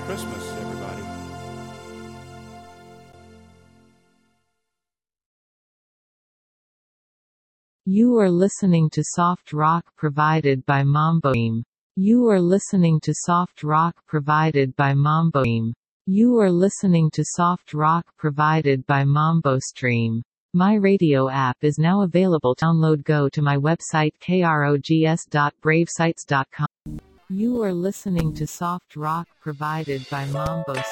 Christmas, everybody. You are listening to soft rock provided by Mambo Stream. You are listening to soft rock provided by Mambo Stream. You are listening to soft rock provided by Mambo Stream. My radio app is now available. Download. Go to my website krogs.bravesites.com. You are listening to soft rock provided by Mambo